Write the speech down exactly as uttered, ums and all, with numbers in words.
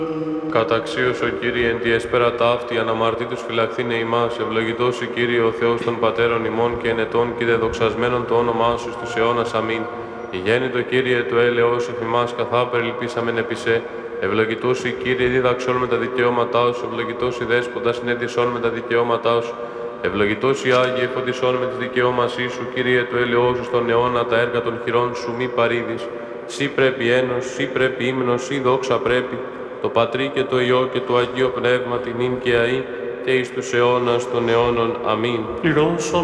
Καταξίως ο Κύριε εν τη έσπερα ταύτη, αναμαρτήτως φυλαχθήνε ημάς, ευλογητός η Κύριε ο Θεός των Πατέρων ημών και ενετών και δεδοξασμένων το όνομά σου στους αιώνας. Αμήν. Η γέννητο Κύριε του έλεος εφ' ημάς καθάπερ ελπίσαμεν επί σε. Ευλογητός η Κύριε δίδαξόν με τα δικαιώματά σου, ευλογητός η Δέσποτα συνέντησόν με τα δικαιώματά σου. Ευλογητός η Άγιε φωτισόν με τις δικαιώμασή σου, Κύριε του έλεος σου στον αιώνα τα έργα των χειρών σου μη παρήδεις. Σύ πρέπει ένος, σύ πρέπει ύμνος, σύ δόξα πρέπει. Το Πατρί και το Υιό και το Αγίο Πνεύμα την ίν και αεί και εις τους αιώνας των αιώνων. Αμήν.